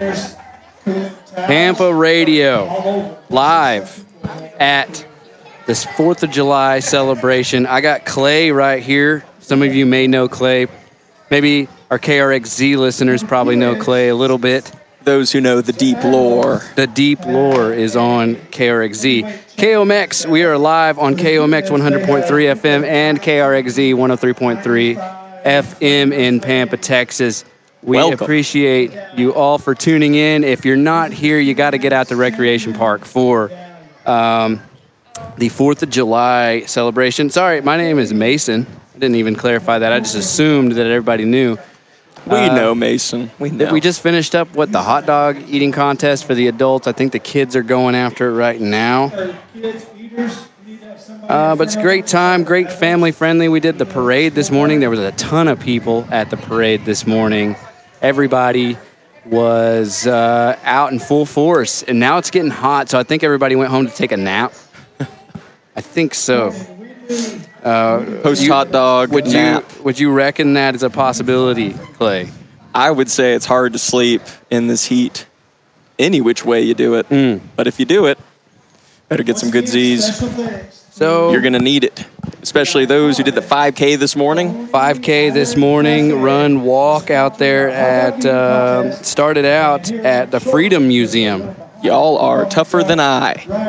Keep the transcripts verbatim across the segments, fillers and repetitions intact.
Pampa Radio, live at this fourth of July celebration. I got Clay right here. Some of you may know Clay. Maybe our K R X Z listeners probably know Clay a little bit. Those who know the deep lore. The deep lore is on K R X Z. K O M X, we are live on K O M X one hundred point three F M and K R X Z one oh three point three F M in Pampa, Texas. We Welcome. appreciate you all for tuning in. If you're not here, you got to get out to Recreation Park for um, the fourth of July celebration. Sorry, my name is Mason. I didn't even clarify that. I just assumed that everybody knew. We Uh, know, Mason. We know. We just finished up, what, the hot dog eating contest for the adults. I think the kids are going after it right now. Uh, but it's a great time, great family-friendly. We did the parade this morning. There was a ton of people at the parade this morning. Everybody was uh, out in full force, and now it's getting hot, so I think everybody went home to take a nap. I think so. Uh, Post you- hot dog Would nap. you would you reckon that is a possibility, Clay? I would say it's hard to sleep in this heat. Any which way you do it. Mm. But if you do it, better get some good Z's. So You're going to need it. Especially those who did the five K this morning. five K this morning, run, walk out there at, uh, started out at the Freedom Museum. Y'all are tougher than I.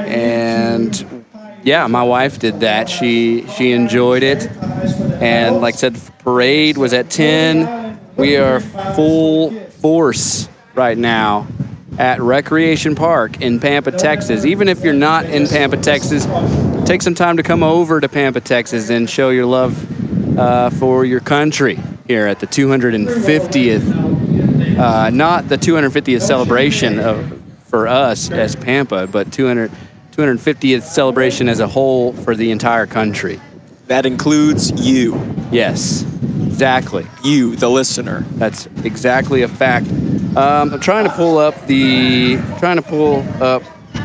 And yeah, my wife did that. She she enjoyed it. And like I said, parade was at ten. We are full force right now at Recreation Park in Pampa, Texas. Even if you're not in Pampa, Texas, take some time to come over to Pampa, Texas and show your love uh, for your country here at the two hundred fiftieth, uh, not the two hundred fiftieth celebration of, for us as Pampa, but two hundred, two hundred fiftieth celebration as a whole for the entire country. That includes you. Yes, exactly. You, the listener. That's exactly a fact. Um, I'm trying to pull up the trying to pull up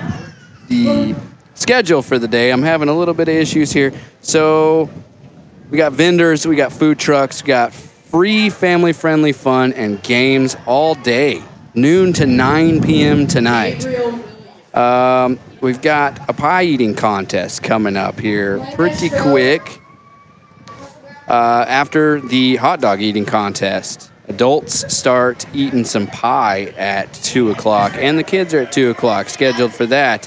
the schedule for the day. I'm having a little bit of issues here. So we got vendors, we got food trucks, we got free family-friendly fun and games all day, noon to nine p.m. tonight. Um, we've got a pie eating contest coming up here pretty quick uh, after the hot dog eating contest. Adults start eating some pie at two o'clock, and the kids are at two o'clock, scheduled for that.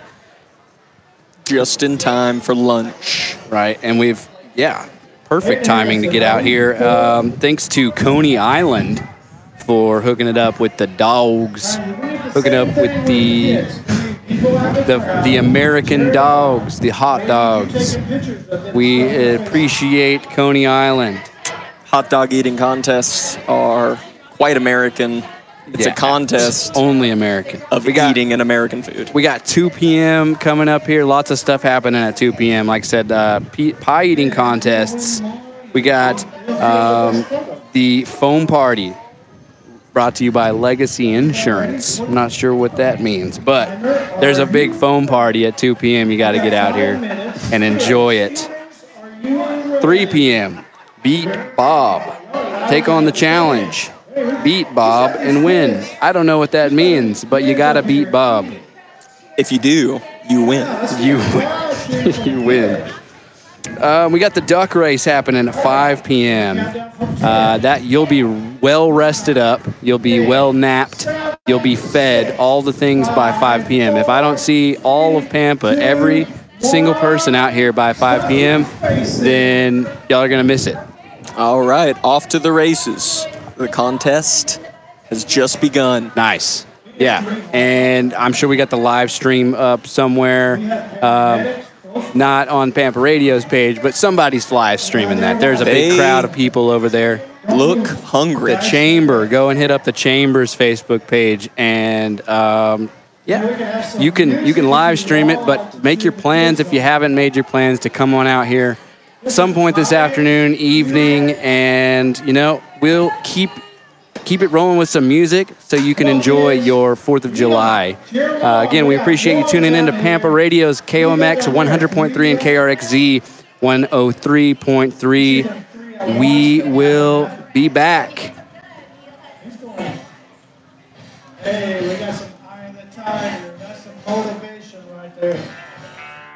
Just in time for lunch. Right, and we've, yeah, perfect timing to get out here. Um, thanks to Coney Island for hooking it up with the dogs, hooking up with the the the American dogs, the hot dogs. We appreciate Coney Island. Hot dog eating contests are quite American. It's Yeah, a contest it's only American. of we got, eating an American food. We got two p.m. coming up here. Lots of stuff happening at two p.m. Like I said, uh, p- pie eating contests. We got um, the foam party brought to you by Legacy Insurance. I'm not sure what that means, but there's a big foam party at two p.m. You got to get out here and enjoy it. three p.m. Beat Bob. Take on the challenge. Beat Bob and win. I don't know what that means, but you got to beat Bob. If you do, you win. You win. You win. Um, we got the duck race happening at five p.m. Uh, that you'll be well rested up. You'll be well napped. You'll be fed all the things by five p.m. If I don't see all of Pampa, every single person out here by five p.m., then y'all are going to miss it. All right, off to the races. The contest has just begun. Nice. Yeah. And I'm sure we got the live stream up somewhere. Um, not on Pampa Radio's page, but somebody's live streaming that. There's a big They crowd of people over there. Look hungry. The Chamber. Go and hit up the Chamber's Facebook page, and um, yeah, you can you can live stream it. But make your plans if you haven't made your plans to come on out here some point this afternoon, evening, and you know we'll keep keep it rolling with some music so you can enjoy your fourth of July. Uh, again, we appreciate you tuning in to Pampa Radio's K O M X one hundred point three and K R X Z one oh three point three. We will be back. Hey, right there.